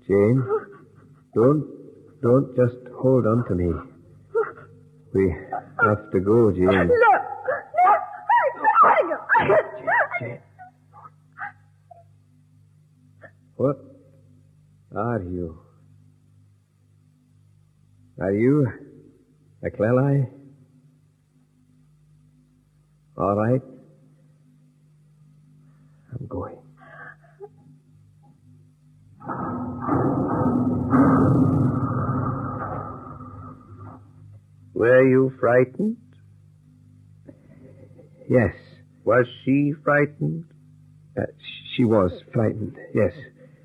Jane, don't just hold on to me. We have to go, Jane. No, Jane. What are you? Are you a Clelai? All right. I'm going. Were you frightened? Yes. Was she frightened? She was frightened, yes.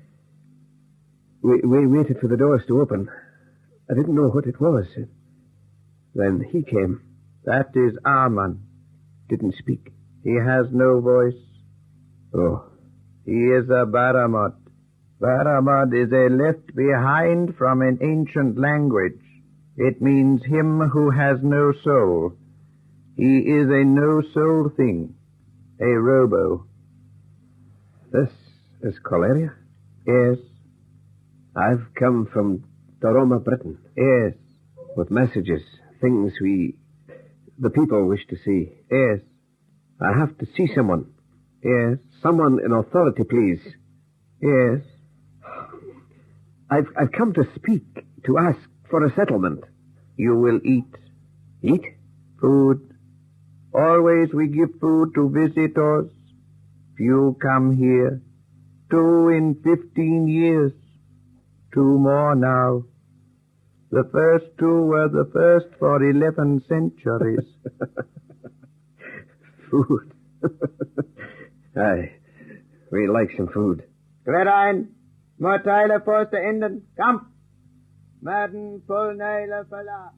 We waited for the doors to open. I didn't know what it was. Then he came. That is Arman. Didn't speak. He has no voice. Oh. He is a Baramot. Baramot is a left behind from an ancient language. It means him who has no soul. He is a no-soul thing. A robo. This is Coleria? Yes. I've come from Doroma, Britain. Yes. With messages, things the people wish to see. Yes. I have to see someone. Yes. Someone in authority, please. Yes. I've come to speak, to ask for a settlement. You will eat. Eat? Food. Always we give food to visitors. Few come here. 2 in 15 years. 2 more now. The first 2 were the first for 11 centuries. Food. Aye. We like some food. Klerein, Morteile poste enden. Kom. Madden Polneile Fala.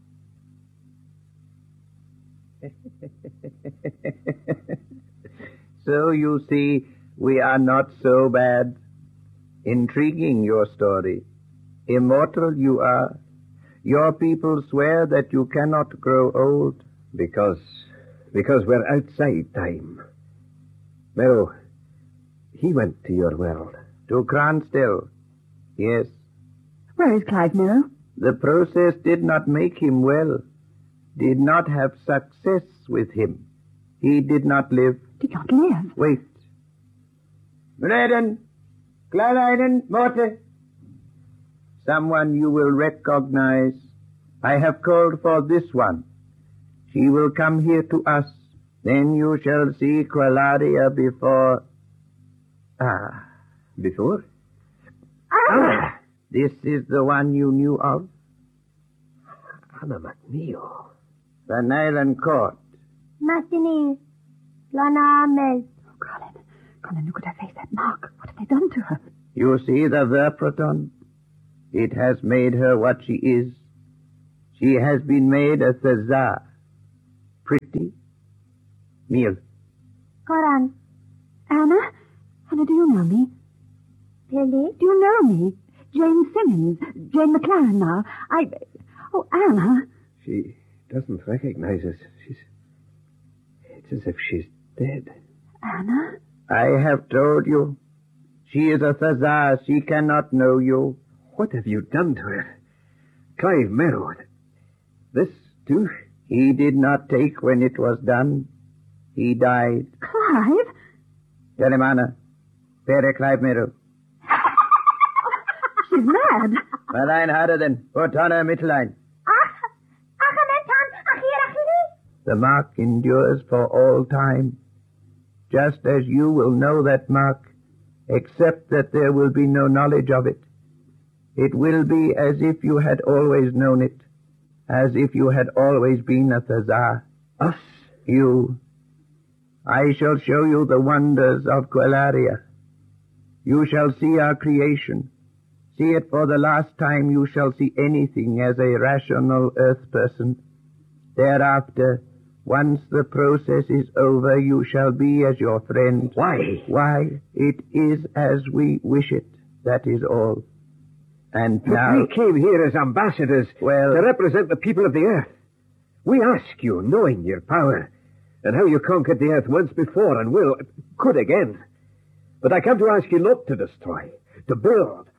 So you see, we are not so bad. Intriguing, your story. Immortal you are. Your people swear that you cannot grow old. Because we're outside time. Merrow, he went to your world. To Cransdell. Yes. Where is Clive Merrow? The process did not make him well. Did not have success with him. He did not live. Did not live? Wait. Breden, Klereinen, Morte. Someone you will recognize. I have called for this one. She will come here to us. Then you shall see Qualaria before... Before? This is the one you knew of? Anna McNeil. The Nyland Court. Martinez. Lana Mel. Colin, look at her face, that mark. What have they done to her? You see the Verproton? It has made her what she is. She has been made a Thazar. Pretty. Meal. Koran. Anna? Anna, do you know me? Billy. Do you know me? Jane Simmons. Jane McLaren now. Oh, Anna. She doesn't recognize us. It's as if she's dead. Anna? I have told you. She is a Thazar. She cannot know you. What have you done to her? Clive Merrow. This, too? He did not take when it was done. He died. Clive? Telemana. Pere Clive Merrow. She's mad. Marijn Harden. Fortana Mittelijn. The mark endures for all time. Just as you will know that mark, except that there will be no knowledge of it. It will be as if you had always known it, as if you had always been a Thazar. Us? You. I shall show you the wonders of Qualaria. You shall see our creation. See it for the last time you shall see anything as a rational earth person. Thereafter, once the process is over, you shall be as your friend. Why? Why? It is as we wish it. That is all. And But now... we came here as ambassadors to represent the people of the earth. We ask you, knowing your power, and how you conquered the earth once before and could again. But I come to ask you not to destroy, to build,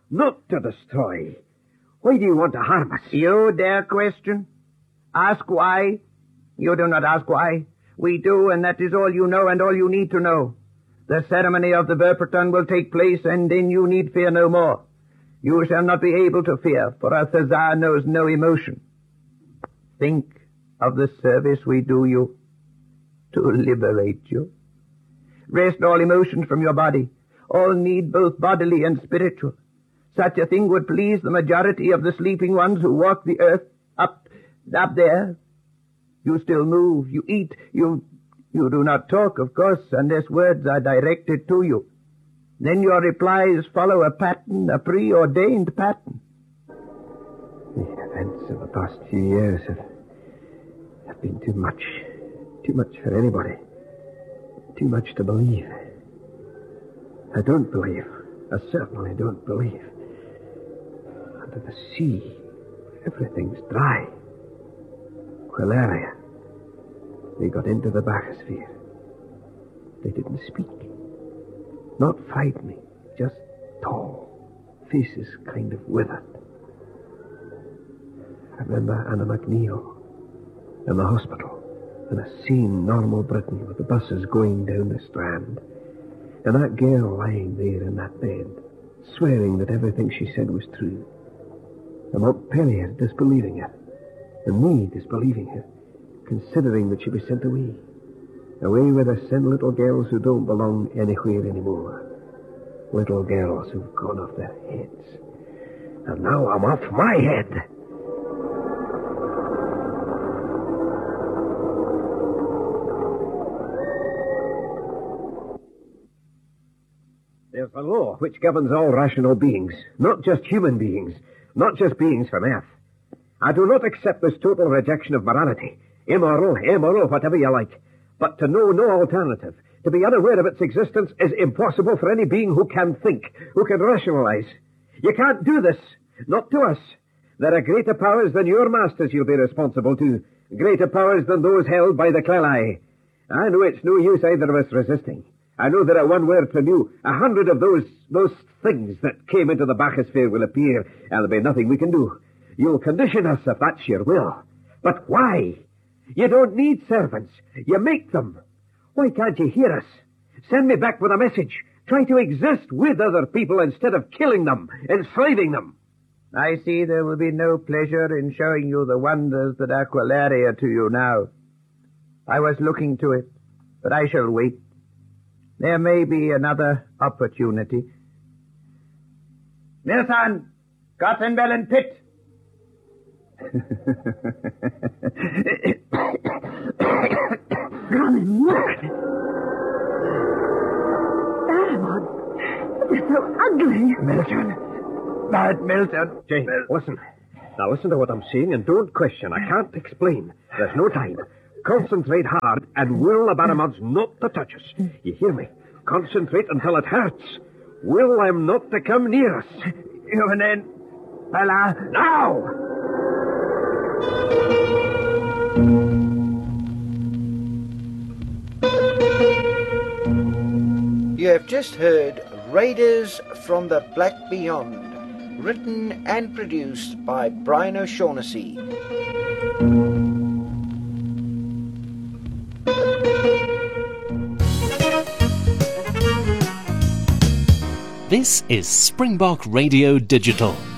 not to destroy. Why do you want to harm us? You dare question? Ask why? You do not ask why. We do, and that is all you know and all you need to know. The ceremony of the Verperton will take place, and then you need fear no more. You shall not be able to fear, for our Thazar knows no emotion. Think of the service we do you to liberate you. Wrest all emotions from your body, all need both bodily and spiritual. Such a thing would please the majority of the sleeping ones who walk the earth up there. You still move, you eat, you do not talk, of course, unless words are directed to you. Then your replies follow a pattern, a preordained pattern. The events of the past few years have been too much for anybody. Too much to believe. I don't believe. I certainly don't believe. Under the sea, everything's dry. Quellaria. They got into the bathysphere. They didn't speak. Not frightening, just tall. Faces kind of withered. I remember Anna McNeil in the hospital, and a scene normal Britain with the buses going down the Strand, and that girl lying there in that bed, swearing that everything she said was true. And Montpellier disbelieving her, and me disbelieving her, considering that she was sent away. Away where they send little girls who don't belong anywhere anymore. Little girls who've gone off their heads. And now I'm off my head. There's the law which governs all rational beings, not just human beings, not just beings from Earth. I do not accept this total rejection of morality. Immoral, whatever you like. But to know no alternative, to be unaware of its existence, is impossible for any being who can think, who can rationalize. You can't do this. Not to us. There are greater powers than your masters you'll be responsible to. Greater powers than those held by the Clelai. I know it's no use either of us resisting. I know that at one word from you, 100 of those things that came into the bathysphere will appear, and there'll be nothing we can do. You'll condition us if that's your will. But why? You don't need servants. You make them. Why can't you hear us? Send me back with a message. Try to exist with other people instead of killing them, enslaving them. I see there will be no pleasure in showing you the wonders that are Quellaria to you now. I was looking to it, but I shall wait. There may be another opportunity. Milton, Gothenbellen Pit. Running mad. Barrymore, they're so ugly. Milton. Bad Milton. Jane, listen. Now listen to what I'm saying and don't question. I can't explain. There's no time. Concentrate hard and will Barrymor's not to touch us. You hear me? Concentrate until it hurts. Will them not to come near us. You and then, fella. Now! You have just heard Raiders from the Black Beyond, written and produced by Brian O'Shaughnessy. This is Springbok Radio Digital.